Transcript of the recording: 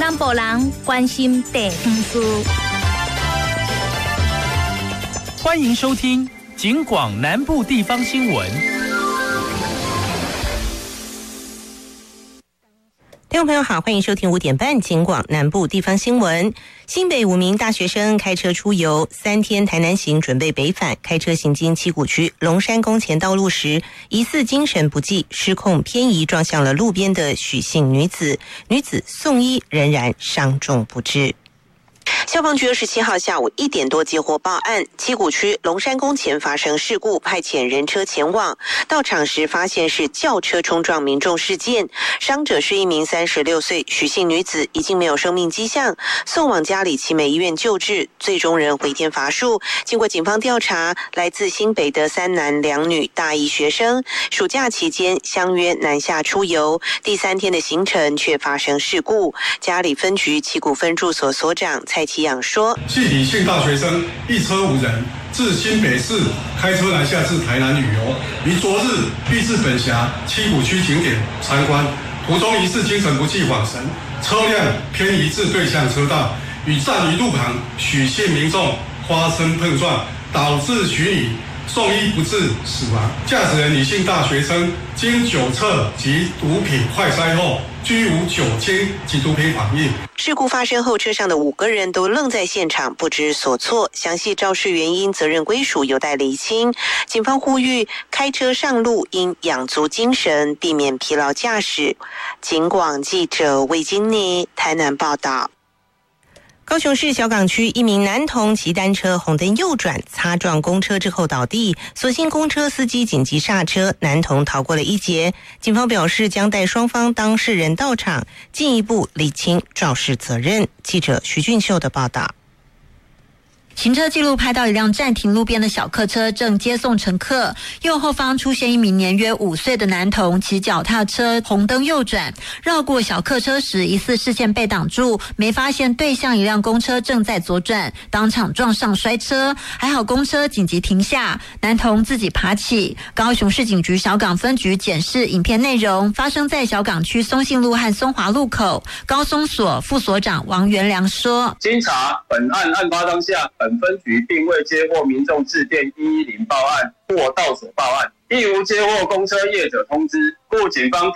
南部人关心地方事。 欢迎收听警广南部地方新闻。 听众朋友好，欢迎收听5点半警广南部地方新闻。新北5名大学生开车出游，3天台南行准备北返，开车行经七股区龙山宫前道路时，疑似精神不济，失控偏移撞向了路边的许姓女子，女子送医仍然伤重不治。消防局27号下午1点多接获报案，七股区龙山宫前发生事故，派遣人车前往。到场时发现是轿车冲撞民众事件，伤者是一名36岁许姓女子，已经没有生命迹象，送往嘉里奇美医院救治，最终人回天乏术。经过警方调查，来自新北的3男2女大一学生，暑假期间相约南下出游，第3天的行程却发生事故。嘉里分局旗鼓分驻所所长蔡其养说： 系李姓大学生一车5人，自新北市开车南下至台南旅游，于昨日欲至本辖七股区景点参观，途中疑似精神不济恍神，车辆偏移至对向车道，与站于路旁许姓民众发生碰撞，导致许女送医不治死亡。驾驶人李姓大学生经酒测及毒品快筛后，居无酒精及毒品反应。 事故发生后，车上的5个人都愣在现场，不知所措。详细肇事原因、责任归属有待厘清。警方呼吁开车上路应养足精神，避免疲劳驾驶。警广记者魏金妮台南报道。高雄市小港区一名男童骑单车红灯右转，擦撞公车之后倒地，所幸公车司机紧急刹车，男童逃过了一劫。警方表示将带双方当事人到场，进一步厘清肇事责任。记者徐俊秀的报道。 行车记录拍到一辆暂停路边的小客车正接送乘客，右后方出现一名年约5岁的男童骑脚踏车红灯右转，绕过小客车时疑似视线被挡住，没发现对向一辆公车正在左转，当场撞上摔车，还好公车紧急停下，男童自己爬起。高雄市警局小港分局检视影片内容，发生在小港区松信路和松华路口。高松所副所长王元良说： 经查，本案案发当下，本分局并未接获民众致电110报案或到所报案，亦无接获公车业者通知，故警方